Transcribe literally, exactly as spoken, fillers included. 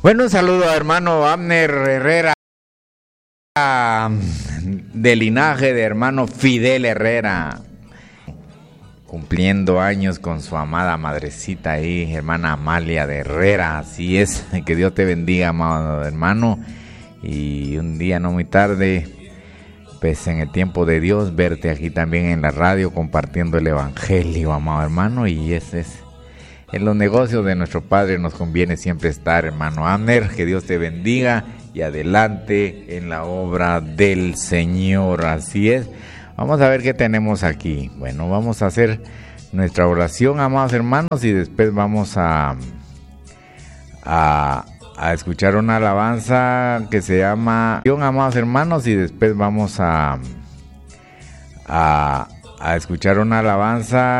Bueno, un saludo a hermano Abner Herrera, del linaje de hermano Fidel Herrera, cumpliendo años con su amada madrecita ahí, hermana Amalia de Herrera. Así es, que Dios te bendiga, amado hermano, y un día no muy tarde, pues en el tiempo de Dios, verte aquí también en la radio compartiendo el evangelio, amado hermano. Y ese es, en los negocios de nuestro Padre nos conviene siempre estar, hermano Abner. Que Dios te bendiga y adelante en la obra del Señor. Así es. Vamos a ver qué tenemos aquí. Bueno, vamos a hacer nuestra oración, amados hermanos, y después vamos a, a, a escuchar una alabanza que se llama, amados hermanos, y después vamos a, a, a escuchar una alabanza